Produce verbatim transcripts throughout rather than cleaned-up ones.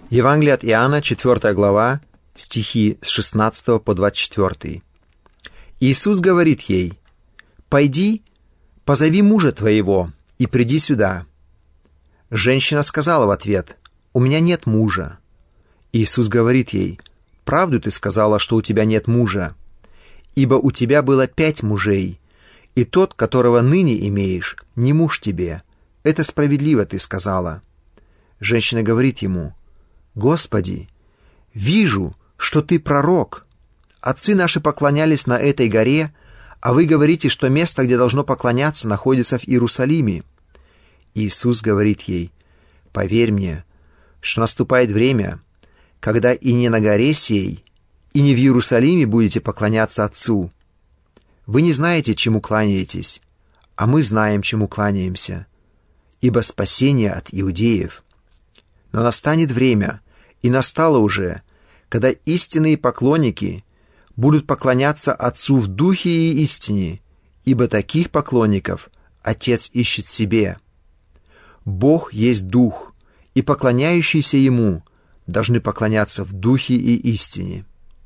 Евангелие от Иоанна, четвёртая глава, стихи с шестнадцатого по двадцать четвёртый. Иисус говорит ей: «Пойди, позови мужа твоего и приди сюда». Женщина сказала в ответ: «У меня нет мужа». Иисус говорит ей: «Правду ты сказала, что у тебя нет мужа, ибо у тебя было пять мужей, и тот, которого ныне имеешь, не муж тебе. Это справедливо ты сказала». Женщина говорит ему: «Господи, вижу, что ты пророк. Отцы наши поклонялись на этой горе, а вы говорите, что место, где должно поклоняться, находится в Иерусалиме». Иисус говорит ей: «Поверь мне, что наступает время, когда и не на горе сей, и не в Иерусалиме будете поклоняться Отцу. Вы не знаете, чему кланяетесь, а мы знаем, чему кланяемся, ибо спасение от иудеев. Но настанет время, и настало уже, когда истинные поклонники будут поклоняться Отцу в духе и истине, ибо таких поклонников Отец ищет себе. Бог есть Дух, и поклоняющиеся Ему должны поклоняться в духе и истине».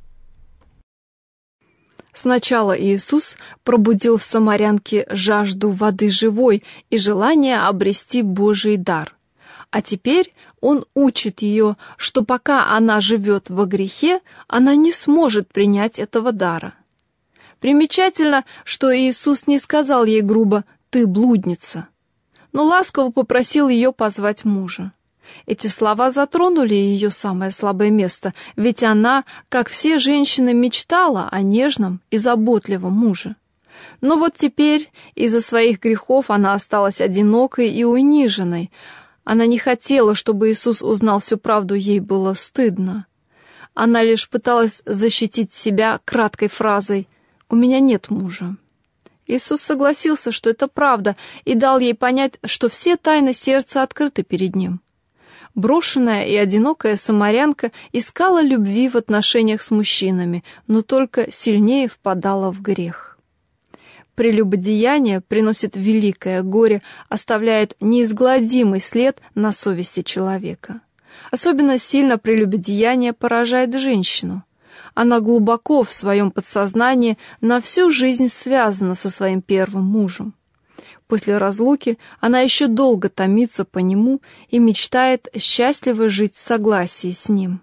Сначала Иисус пробудил в самарянке жажду воды живой и желание обрести Божий дар. А теперь Он учит ее, что пока она живет во грехе, она не сможет принять этого дара. Примечательно, что Иисус не сказал ей грубо «ты блудница», но ласково попросил ее позвать мужа. Эти слова затронули ее самое слабое место, ведь она, как все женщины, мечтала о нежном и заботливом муже. Но вот теперь из-за своих грехов она осталась одинокой и униженной. Она не хотела, чтобы Иисус узнал всю правду, ей было стыдно. Она лишь пыталась защитить себя краткой фразой «У меня нет мужа». Иисус согласился, что это правда, и дал ей понять, что все тайны сердца открыты перед Ним. Брошенная и одинокая самарянка искала любви в отношениях с мужчинами, но только сильнее впадала в грех. Прелюбодеяние приносит великое горе, оставляет неизгладимый след на совести человека. Особенно сильно прелюбодеяние поражает женщину. Она глубоко в своем подсознании на всю жизнь связана со своим первым мужем. После разлуки она еще долго томится по нему и мечтает счастливо жить в согласии с ним.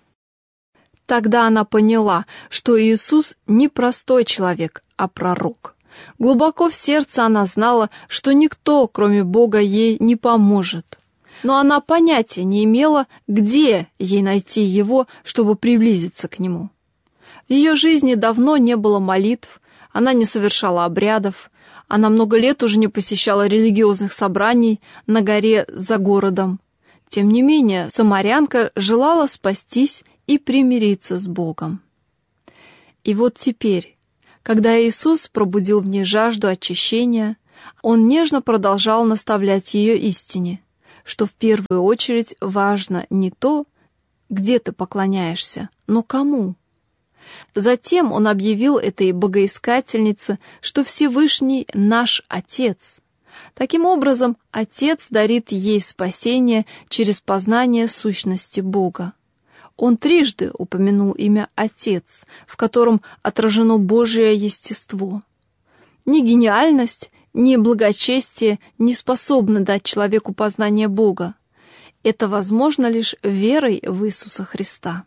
Тогда она поняла, что Иисус не простой человек, а пророк. Глубоко в сердце она знала, что никто, кроме Бога, ей не поможет. Но она понятия не имела, где ей найти Его, чтобы приблизиться к Нему. В ее жизни давно не было молитв, она не совершала обрядов, она много лет уже не посещала религиозных собраний на горе за городом. Тем не менее, самарянка желала спастись и примириться с Богом. И вот теперь, когда Иисус пробудил в ней жажду очищения, Он нежно продолжал наставлять ее истине, что в первую очередь важно не то, где ты поклоняешься, но кому. Затем Он объявил этой богоискательнице, что Всевышний наш Отец. Таким образом, Отец дарит ей спасение через познание сущности Бога. Он трижды упомянул имя Отец, в котором отражено Божие естество. Ни гениальность, ни благочестие не способны дать человеку познание Бога. Это возможно лишь верой в Иисуса Христа.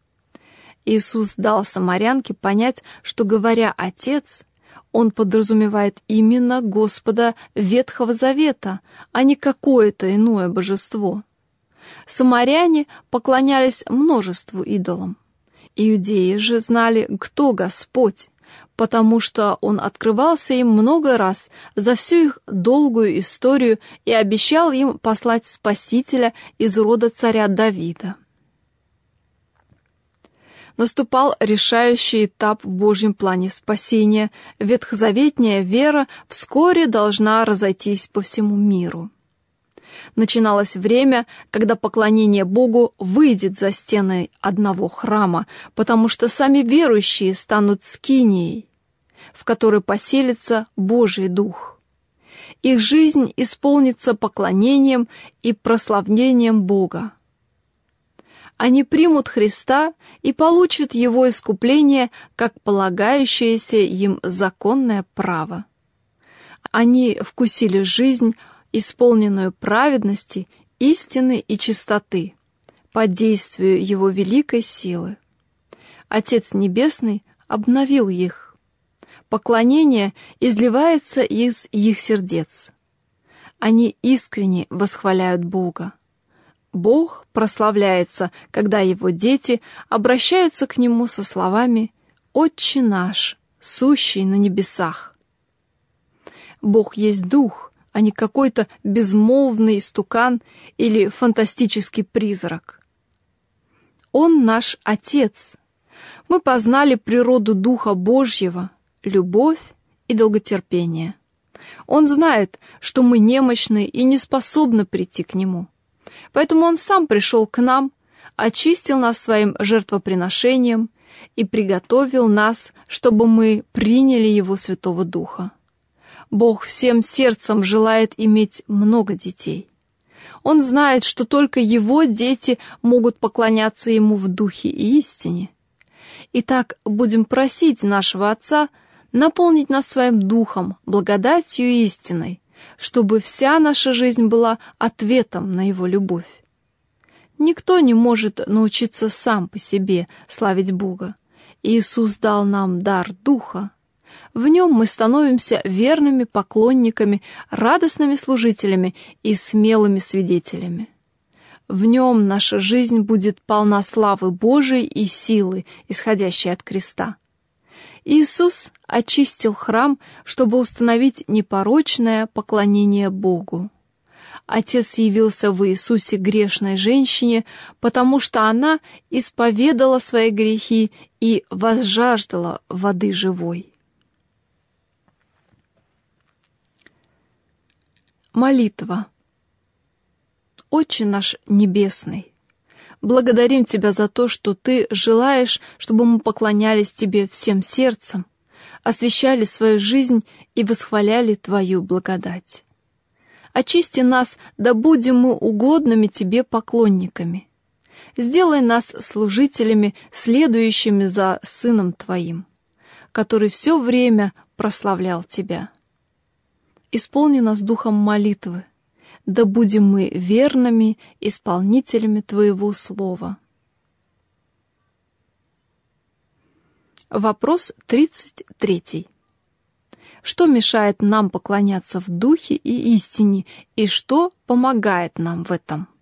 Иисус дал самарянке понять, что, говоря «Отец», Он подразумевает именно Господа Ветхого Завета, а не какое-то иное божество. Самаряне поклонялись множеству идолам. Иудеи же знали, кто Господь, потому что Он открывался им много раз за всю их долгую историю и обещал им послать Спасителя из рода царя Давида. Наступал решающий этап в Божьем плане спасения. Ветхозаветная вера вскоре должна разойтись по всему миру. Начиналось время, когда поклонение Богу выйдет за стены одного храма, потому что сами верующие станут скинией, в которой поселится Божий Дух. Их жизнь исполнится поклонением и прославлением Бога. Они примут Христа и получат Его искупление как полагающееся им законное право. Они вкусили жизнь, исполненную праведности, истины и чистоты, под действию Его великой силы. Отец Небесный обновил их. Поклонение изливается из их сердец. Они искренне восхваляют Бога. Бог прославляется, когда Его дети обращаются к Нему со словами «Отче наш, сущий на небесах». Бог есть Дух, а не какой-то безмолвный истукан или фантастический призрак. Он наш Отец. Мы познали природу Духа Божьего, любовь и долготерпение. Он знает, что мы немощны и не способны прийти к Нему. Поэтому Он сам пришел к нам, очистил нас своим жертвоприношением и приготовил нас, чтобы мы приняли Его Святого Духа. Бог всем сердцем желает иметь много детей. Он знает, что только Его дети могут поклоняться Ему в духе и истине. Итак, будем просить нашего Отца наполнить нас своим духом, благодатью и истиной, чтобы вся наша жизнь была ответом на Его любовь. Никто не может научиться сам по себе славить Бога. Иисус дал нам дар Духа. В Нем мы становимся верными поклонниками, радостными служителями и смелыми свидетелями. В Нем наша жизнь будет полна славы Божией и силы, исходящей от креста. Иисус очистил храм, чтобы установить непорочное поклонение Богу. Отец явился в Иисусе грешной женщине, потому что она исповедала свои грехи и возжаждала воды живой. Молитва. Отче наш Небесный, благодарим Тебя за то, что Ты желаешь, чтобы мы поклонялись Тебе всем сердцем, освящали свою жизнь и восхваляли Твою благодать. Очисти нас, да будем мы угодными Тебе поклонниками. Сделай нас служителями, следующими за Сыном Твоим, который все время прославлял Тебя. Исполни нас духом молитвы, да будем мы верными исполнителями Твоего Слова. Вопрос тридцать третий. Что мешает нам поклоняться в духе и истине, и что помогает нам в этом?